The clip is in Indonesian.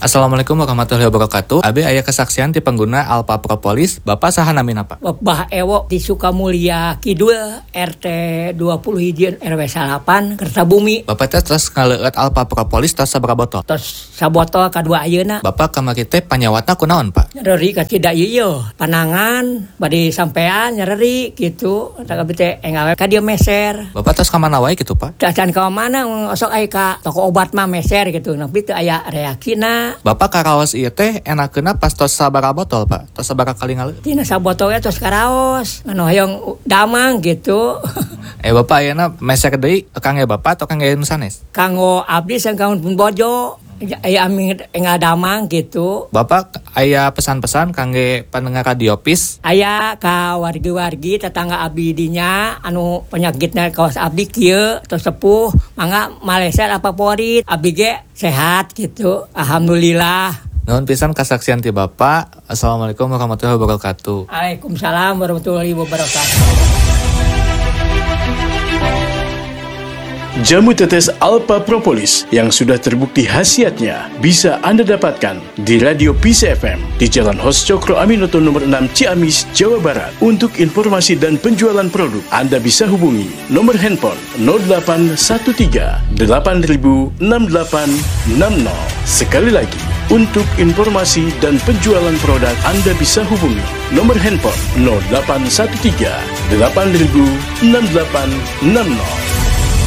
Assalamualaikum warahmatullahi wabarakatuh. Abi aya kesaksian ti pengguna Alpha Propolis. Bapak saha namina Pak? Bapak Ewo di Sukamulya Kidul RT 20 RW 8 Kertabumi. Bapak teh terus ngaleueut Alpha Propolis tos sabaraha botol? Tos sabotol kadua ayeuna. Bapak kamari teh panyawatna kunaon Pak? Nyeri ka tidak ieu panangan badi sampean nyeri gitu. Tak abdi teh engawe ka dieu meser. Bapak tos ka mana wae kitu Pak? Can ka mana osok aya ka toko obat mah meser gitu. Tapi teu aya reaksina. Bapak karaos ieu teh enakeuna pas tos sabaraha botol Pak? Tos sabaraha kali ngaleueut? Tina sabotolnya tos karaos. Anu hoyong damang gitu. Bapak ayeuna meser deui kangge Bapak atau kangge nu sanes? Kanggo abdi sang kaun pun bojo. Aya amin enggak damang gitu. Bapak aya pesan-pesan kangge pendengar Radio Pis? Aya ka wargi-wargi tetangga abdi dinya anu penyakitna kawas abdi kieu tos sepuh mangga Malaysia apa favorit abdi ge sehat gitu. Alhamdulillah. Nuhun pisan kasaksian ti Bapak. Assalamualaikum warahmatullahi wabarakatuh. Waalaikumsalam warahmatullahi wabarakatuh. Jamu tetes Alpha Propolis yang sudah terbukti khasiatnya bisa Anda dapatkan di Radio Peace FM di Jalan Hos Cokro Aminoto nomor 6 Ciamis, Jawa Barat. Untuk informasi dan penjualan produk, Anda bisa hubungi nomor handphone 0813 8000 6860. Sekali lagi, untuk informasi dan penjualan produk, Anda bisa hubungi nomor handphone 0813 8000 6860.